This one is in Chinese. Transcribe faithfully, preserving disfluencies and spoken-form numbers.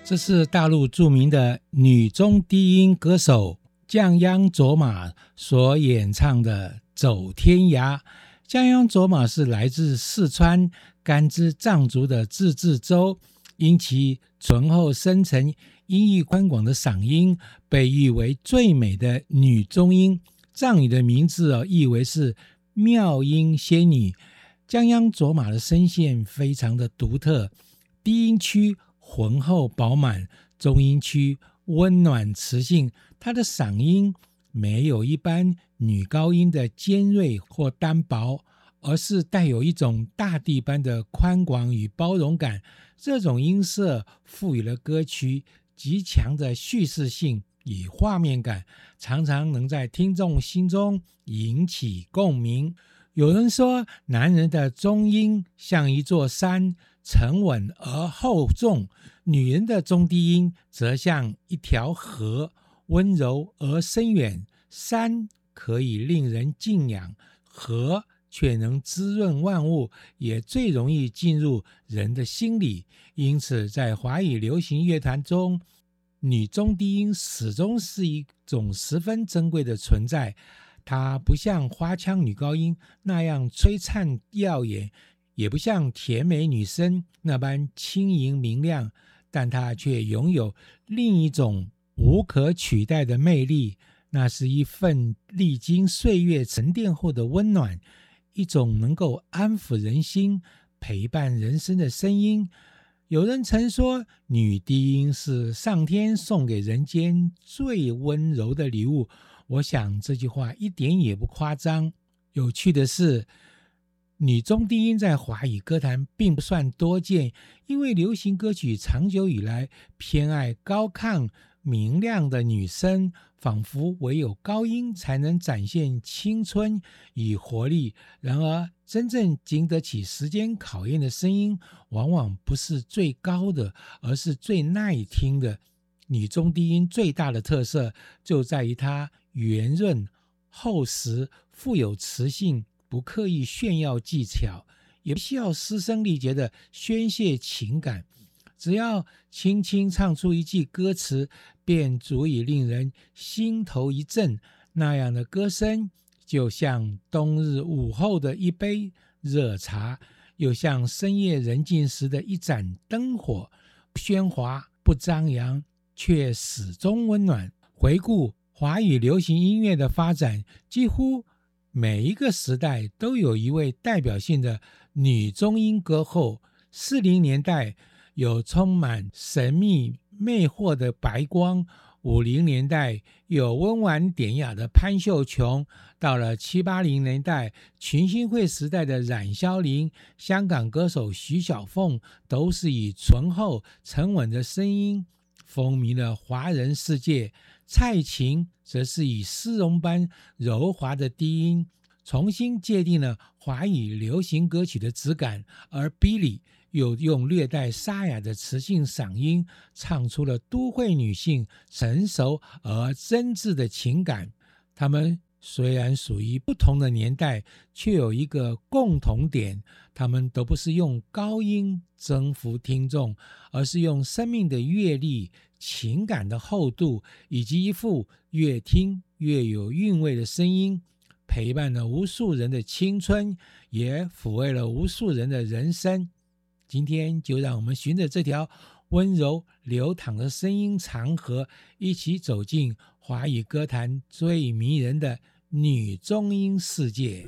这是大陆著名的女中低音歌手降央卓玛所演唱的《走天涯》。降央卓玛是来自四川甘孜藏族的自治州，因其醇厚深沉、音域宽广的嗓音，被誉为最美的女中音。藏语的名字、哦、意为是妙音仙女。降央卓玛的声线非常的独特，低音区浑厚饱满，中音区温暖磁性。她的嗓音没有一般女高音的尖锐或单薄，而是带有一种大地般的宽广与包容感。这种音色赋予了歌曲极强的叙事性与画面感，常常能在听众心中引起共鸣。有人说，男人的中音像一座山，沉稳而厚重；女人的中低音则像一条河，温柔而深远。山可以令人敬仰，河却能滋润万物，也最容易进入人的心里。因此在华语流行乐坛中，女中低音始终是一种十分珍贵的存在。它不像花腔女高音那样璀璨耀眼，也不像甜美女声那般轻盈明亮，但它却拥有另一种无可取代的魅力。那是一份历经岁月沉淀后的温暖，一种能够安抚人心、陪伴人生的声音。有人曾说，女低音是上天送给人间最温柔的礼物。我想这句话一点也不夸张。有趣的是，女中低音在华语歌坛并不算多见，因为流行歌曲长久以来偏爱高亢明亮的女声，仿佛唯有高音才能展现青春与活力。然而真正经得起时间考验的声音，往往不是最高的，而是最耐听的。女中低音最大的特色就在于它圆润、厚实、富有磁性，不刻意炫耀技巧，也不需要嘶声力竭的宣泄情感。只要轻轻唱出一句歌词，便足以令人心头一震。那样的歌声，就像冬日午后的一杯热茶，又像深夜人静时的一盏灯火，不喧哗，不张扬，却始终温暖。回顾华语流行音乐的发展，几乎每一个时代都有一位代表性的女中音歌后。四零年代有充满神秘魅惑的白光，五零年代有温婉典雅的潘秀琼，到了七八零年代群星会时代的冉萧玲，香港歌手徐小凤都是以醇厚沉稳的声音风靡了华人世界。蔡琴则是以丝绒般柔滑的低音重新界定了华语流行歌曲的质感，而 Billy 又用略带沙哑的磁性嗓音唱出了都会女性成熟而真挚的情感。他们虽然属于不同的年代，却有一个共同点，他们都不是用高音征服听众，而是用生命的阅历、情感的厚度，以及一副越听越有韵味的声音，陪伴了无数人的青春，也抚慰了无数人的人生。今天就让我们循着这条温柔流淌的声音长河，一起走进华语歌坛最迷人的女中音世界。